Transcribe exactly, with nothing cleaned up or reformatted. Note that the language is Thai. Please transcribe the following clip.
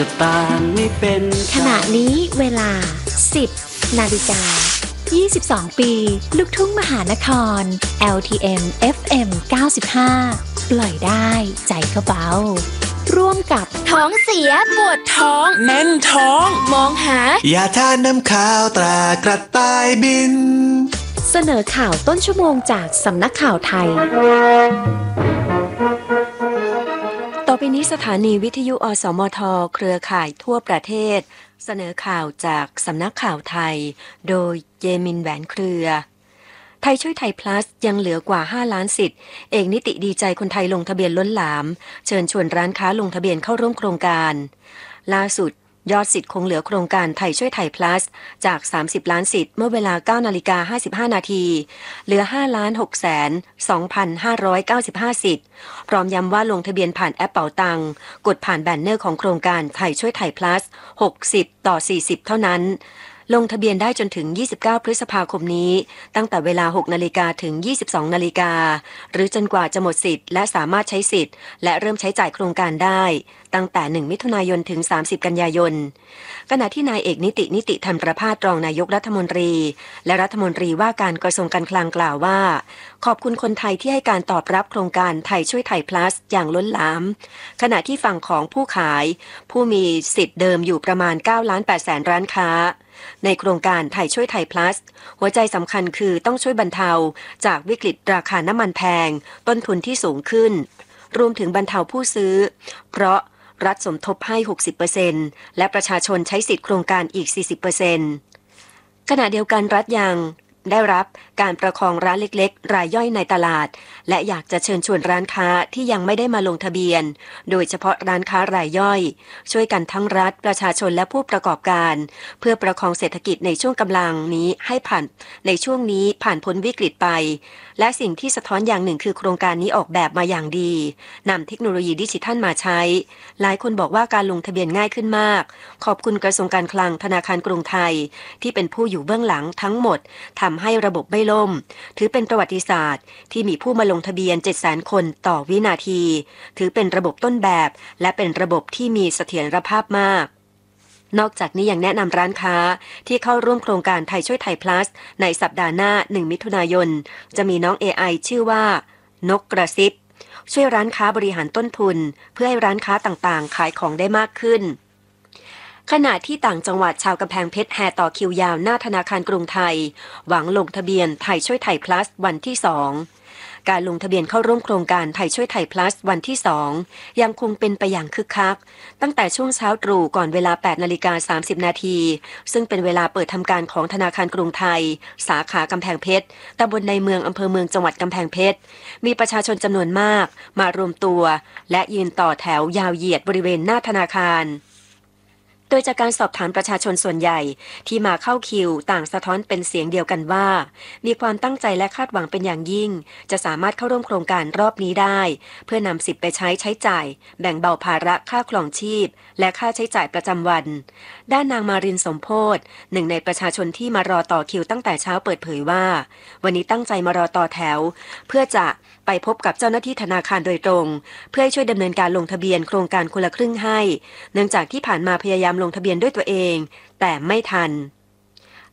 ต่างไม่เป็นขณะนี้เวลาสิบนาฬิกายี่สิบสองปีลูกทุ่งมหานคร แอล ที เอ็ม เอฟ เอ็ม เก้าสิบห้า ปล่อยได้ใจก็เบาร่วมกับท้องเสียปวดท้องแน่นท้องมองหายาทานน้ำข้าวตรากระต่ายบินเสนอข่าวต้นชั่วโมงจากสำนักข่าวไทยต่อไปนี้สถานีวิทยุอสมทเครือข่ายทั่วประเทศเสนอข่าวจากสำนักข่าวไทยโดยเยมินแหวนเครือไทยช่วยไทย plus ยังเหลือกว่าห้าล้านสิทธิ์เอกนิติดีใจคนไทยลงทะเบียนล้นหลามเชิญชวนร้านค้าลงทะเบียนเข้าร่วมโครงการล่าสุดยอดสิทธิ์คงเหลือโครงการไทยช่วยไทย plus จากสามสิบล้านสิทธิ์เมื่อเวลา เก้านาฬิกาห้าสิบห้านาทีเหลือ ห้าล้านหกแสนสองพันห้าร้อยเก้าสิบห้า สิทธิ์พร้อมย้ำว่าลงทะเบียนผ่านแอปเป๋าตังกดผ่านแบนเนอร์ของโครงการไทยช่วยไทย plus หกสิบต่อสี่สิบเท่านั้นลงทะเบียนได้จนถึงยี่สิบเก้าพฤษภาคมนี้ตั้งแต่เวลา หกนาฬิกาถึง ยี่สิบสองนาฬิกาหรือจนกว่าจะหมดสิทธิ์และสามารถใช้สิทธิ์และเริ่มใช้จ่ายโครงการได้ตั้งแต่หนึ่งมิถุนายนถึงสามสิบกันยายนขณะที่นายเอกนิตินิติธรรมประภาสรองนายกรัฐมนตรีและรัฐมนตรีว่าการกระทรวงการคลังกล่าวว่าขอบคุณคนไทยที่ให้การตอบรับโครงการไทยช่วยไทย plus อย่างล้นหลามขณะที่ฝั่งของผู้ขายผู้มีสิทธิ์เดิมอยู่ประมาณเก้าล้านแปดแสนร้านค้าในโครงการไทยช่วยไทย plus หัวใจสำคัญคือต้องช่วยบรรเทาจากวิกฤตราคาน้ำมันแพงต้นทุนที่สูงขึ้นรวมถึงบรรเทาผู้ซื้อเพราะรัฐสมทบให้ หกสิบเปอร์เซ็นต์ และประชาชนใช้สิทธิโครงการอีก สี่สิบเปอร์เซ็นต์ ขณะเดียวกันรัฐยังได้รับการประคองร้านเล็กๆรายย่อยในตลาดและอยากจะเชิญชวนร้านค้าที่ยังไม่ได้มาลงทะเบียนโดยเฉพาะร้านค้ารายย่อยช่วยกันทั้งรัฐประชาชนและผู้ประกอบการเพื่อประคองเศรษฐกิจในช่วงกำลังนี้ให้ผ่านในช่วงนี้ผ่านพ้นวิกฤตไปและสิ่งที่สะท้อนอย่างหนึ่งคือโครงการนี้ออกแบบมาอย่างดีนำเทคโนโลยีดิจิทัลมาใช้หลายคนบอกว่าการลงทะเบียนง่ายขึ้นมากขอบคุณกระทรวงการคลังธนาคารกรุงไทยที่เป็นผู้อยู่เบื้องหลังทั้งหมดทำให้ระบบไม่ล่มถือเป็นประวัติศาสตร์ที่มีผู้มาลงทะเบียน เจ็ดแสน คนต่อวินาทีถือเป็นระบบต้นแบบและเป็นระบบที่มีเสถียรภาพมากนอกจากนี้ยังแนะนำร้านค้าที่เข้าร่วมโครงการไทยช่วยไทย plus ในสัปดาห์หน้าหนึ่งมิถุนายนจะมีน้อง เอ ไอ ชื่อว่านกกระซิบช่วยร้านค้าบริหารต้นทุนเพื่อให้ร้านค้าต่างๆขายของได้มากขึ้นขณะที่ต่างจังหวัดชาวกำแพงเพชรแห่ต่อคิวยาวหน้าธนาคารกรุงไทยหวังลงทะเบียนไทยช่วยไทย plus วันที่สองการลงทะเบียนเข้าร่วมโครงการไทยช่วยไทย plus วันที่สองยังคงเป็นไปอย่างคึกคักตั้งแต่ช่วงเช้าตรู่ก่อนเวลา แปดนาฬิกาสามสิบนาทีซึ่งเป็นเวลาเปิดทำการของธนาคารกรุงไทยสาขากำแพงเพชรตำบลในเมืองอำเภอเมืองจังหวัดกำแพงเพชรมีประชาชนจำนวนมากมารวมตัวและยืนต่อแถวยาวเหยียดบริเวณหน้าธนาคารโดยจากการสอบถามประชาชนส่วนใหญ่ที่มาเข้าคิวต่างสะท้อนเป็นเสียงเดียวกันว่ามีความตั้งใจและคาดหวังเป็นอย่างยิ่งจะสามารถเข้าร่วมโครงการรอบนี้ได้เพื่อนำสิทธิ์ไปใช้ใช้จ่ายแบ่งเบาภาระค่าครองชีพและค่าใช้จ่ายประจำวันด้านนางมารินสมโพธิ์หนึ่งในประชาชนที่มารอต่อคิวตั้งแต่เช้าเปิดเผยว่าวันนี้ตั้งใจมารอต่อแถวเพื่อจะไปพบกับเจ้าหน้าที่ธนาคารโดยตรงเพื่อให้ช่วยดำเนินการลงทะเบียนโครงการคนละครึ่งให้เนื่องจากที่ผ่านมาพยายามลงทะเบียนด้วยตัวเองแต่ไม่ทัน